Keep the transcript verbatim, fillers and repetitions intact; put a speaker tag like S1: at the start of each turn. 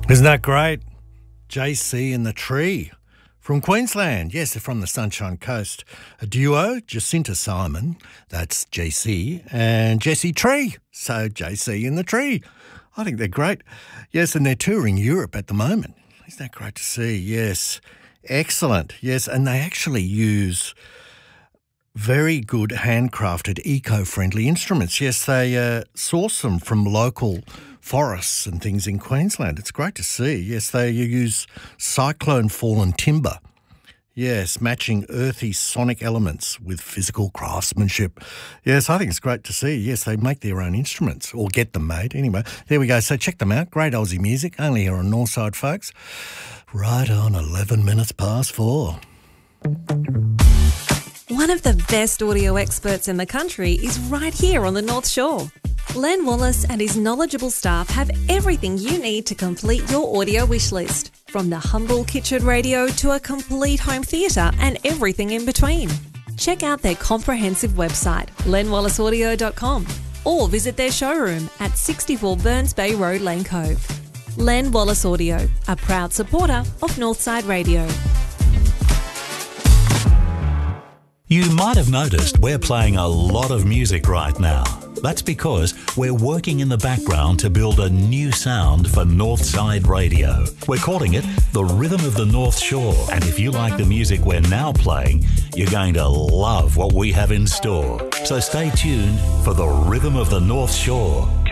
S1: Isn't that great? J C and the Tree from Queensland. Yes, they're from the Sunshine Coast. A duo, Jacinta Simon, that's J C, and Jessie Tree, so J C and the Tree. I think they're great. Yes, and they're touring Europe at the moment. Isn't that great to see? Yes, excellent. Yes, and they actually use very good handcrafted, eco-friendly instruments. Yes, they uh, source them from local forests and things in Queensland. It's great to see. Yes, they use cyclone-fallen timber. Yes, matching earthy sonic elements with physical craftsmanship. Yes, I think it's great to see. Yes, they make their own instruments or get them made. Anyway, there we go. So check them out. Great Aussie music, only here on Northside, folks. Right on eleven minutes past four.
S2: One of the best audio experts in the country is right here on the North Shore. Len Wallace and his knowledgeable staff have everything you need to complete your audio wish list, from the humble kitchen radio to a complete home theatre and everything in between. Check out their comprehensive website, len wallace audio dot com, or visit their showroom at sixty-four Burns Bay Road, Lane Cove. Len Wallace Audio, a proud supporter of Northside Radio.
S3: You might have noticed we're playing a lot of music right now. That's because we're working in the background to build a new sound for Northside Radio. We're calling it The Rhythm of the North Shore. And if you like the music we're now playing, you're going to love what we have in store. So stay tuned for The Rhythm of the North Shore.